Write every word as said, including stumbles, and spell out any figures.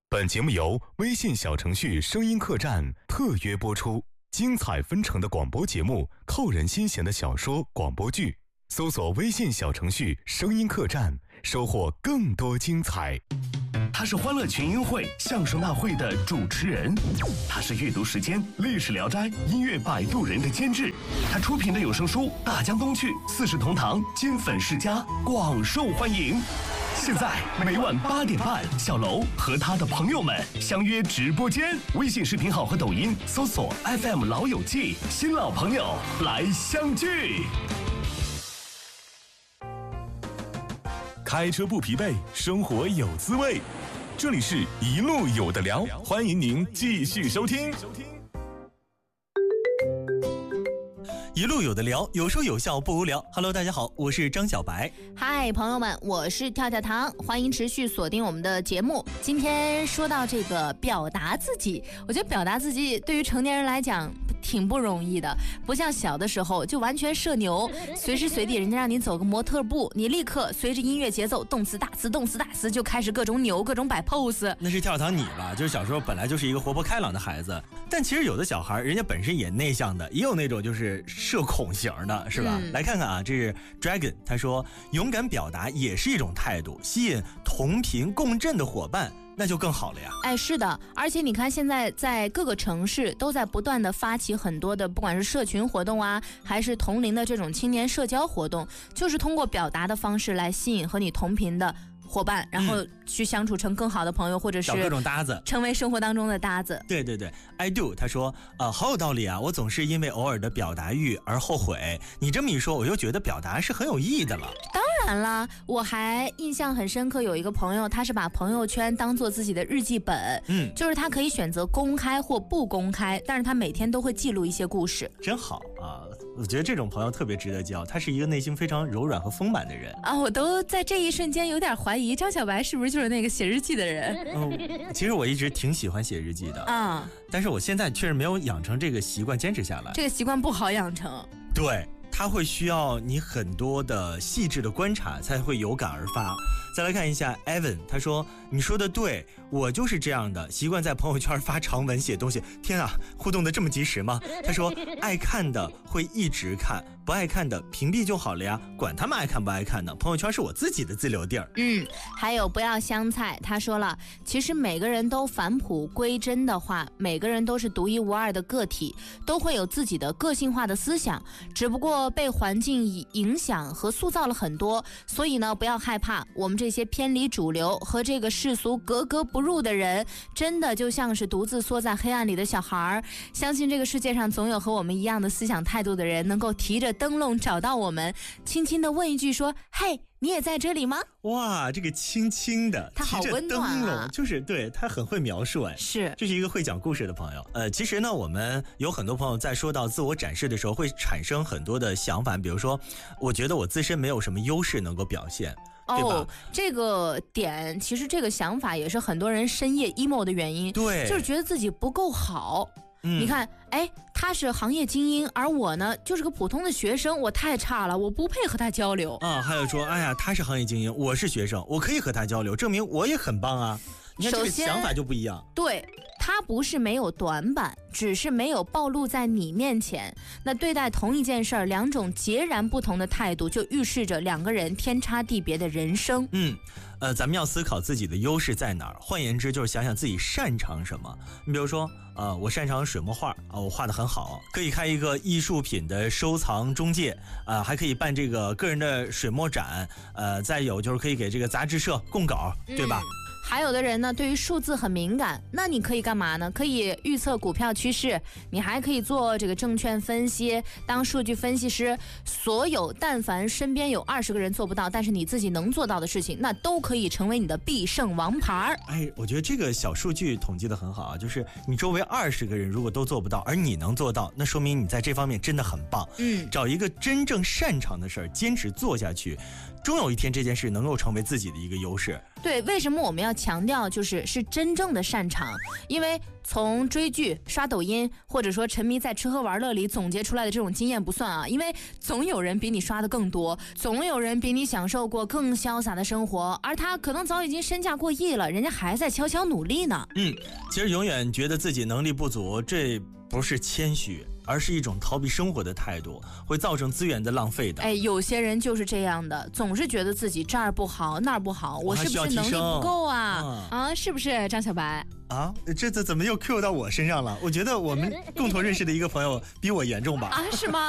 本节目由微信小程序声音客栈特约播出，精彩纷呈的广播节目，扣人心弦的小说广播剧，搜索微信小程序声音客栈，收获更多精彩。 他是欢乐群英会相声大会的主持人，他是阅读时间历史聊斋音乐摆渡人的监制，他出品的有声书《大江东去》四世同堂金粉世家广受欢迎。现在每晚八点半，小楼和他的朋友们相约直播间，微信视频号和抖音搜索 F M 老友记，新老朋友来相聚。 开车不疲惫，生活有滋味。这里是一路有的聊，欢迎您继续收听。 一路有的聊，有说有笑不无聊。Hello， 大家好，我是张小白。 嗨，朋友们，我是跳跳糖，欢迎持续锁定我们的节目。今天说到这个表达自己，我觉得表达自己对于成年人来讲挺不容易的，不像小的时候就完全社牛，随时随地人家让你走个模特步，你立刻随着音乐节奏动词大词动词大词就开始各种扭各种摆 pose。 那是跳跳糖你吧，就是小时候本来就是一个活泼开朗的孩子，但其实有的小孩人家本身也内向的，也有那种就是社恐型的，是吧、嗯、来看看啊，这是 Dragon， 他说勇敢表达也是一种态度，吸引同频共振的伙伴那就更好了呀。 哎，是的，而且你看现在在各个城市都在不断的发起很多的不管是社群活动啊，还是同龄的这种青年社交活动，就是通过表达的方式来吸引和你同频的伙伴，然后去相处成更好的朋友、嗯、或者是找各种搭子， 成为生活当中的搭子。 对对对 I do， 他说呃，好有道理啊，我总是因为偶尔的表达欲而后悔，你这么一说我又觉得表达是很有意义的了。 当然啦，我还印象很深刻，有一个朋友他是把朋友圈当做自己的日记本，嗯，就是他可以选择公开或不公开，但是他每天都会记录一些故事。 真好啊，我觉得这种朋友特别值得交，他是一个内心非常柔软和丰满的人啊。我都在这一瞬间有点怀疑张小白是不是就是那个写日记的人。 嗯，其实我一直挺喜欢写日记的啊，但是我现在确实没有养成这个习惯，坚持下来。 这个习惯不好养成。 对，它会需要你很多的细致的观察才会有感而发。再来看一下 Evan， 他说你说的对，我就是这样的，习惯在朋友圈发长文写东西。天啊，互动的这么及时吗？他说爱看的会一直看，不爱看的屏蔽就好了呀，管他们爱看不爱看呢，朋友圈是我自己的自留地儿。 嗯，还有不要香菜，他说了，其实每个人都返璞归真的话，每个人都是独一无二的个体，都会有自己的个性化的思想，只不过被环境影响和塑造了很多，所以呢，不要害怕，我们这些偏离主流和这个世俗格格不入的人，真的就像是独自缩在黑暗里的小孩，相信这个世界上总有和我们一样的思想态度的人，能够提着灯笼找到我们，轻轻地问一句说，嘿，你也在这里吗？ 哇，这个轻轻的， 他好温暖啊， 就是对他很会描述。哎， 是， 这是一个会讲故事的朋友。呃，其实呢，我们有很多朋友在说到自我展示的时候，会产生很多的想法，比如说，我觉得我自身没有什么优势能够表现。 哦，这个点其实这个想法也是很多人深夜 emo 的原因， 对， 就是觉得自己不够好。嗯、你看，哎，他是行业精英，而我呢就是个普通的学生，我太差了，我不配和他交流啊。还有说，哎呀，他是行业精英，我是学生，我可以和他交流，证明我也很棒啊。你看这个想法就不一样。 对，他不是没有短板，只是没有暴露在你面前。那对待同一件事儿，两种截然不同的态度，就预示着两个人天差地别的人生。 嗯，呃，咱们要思考自己的优势在哪儿。换言之，就是想想自己擅长什么。你比如说，呃，我擅长水墨画啊、呃，我画得很好，可以开一个艺术品的收藏中介啊、呃，还可以办这个个人的水墨展，呃，再有就是可以给这个杂志社供稿，对吧？ 嗯，还有的人呢，对于数字很敏感，那你可以干嘛呢？可以预测股票趋势，你还可以做这个证券分析，当数据分析师。所有但凡身边有二十个人做不到，但是你自己能做到的事情，那都可以成为你的必胜王牌。 哎，我觉得这个小数据统计的很好啊，就是你周围二十个人如果都做不到，而你能做到，那说明你在这方面真的很棒。嗯，找一个真正擅长的事儿，坚持做下去。 终有一天这件事能够成为自己的一个优势。 对，为什么我们要强调就是是真正的擅长？因为从追剧、刷抖音，或者说沉迷在吃喝玩乐里总结出来的这种经验不算啊，因为总有人比你刷的更多，总有人比你享受过更潇洒的生活，而他可能早已经身价过亿了，人家还在悄悄努力呢。 嗯，其实永远觉得自己能力不足，这不是谦虚，而是一种逃避生活的态度，会造成资源的浪费的。 哎，有些人就是这样的，总是觉得自己这儿不好那儿不好，我是不是能力不够啊？ 嗯、 啊，是不是张小白？ 啊，这次怎么又 Q 到我身上了？我觉得我们共同认识的一个朋友比我严重吧？ 啊，是吗？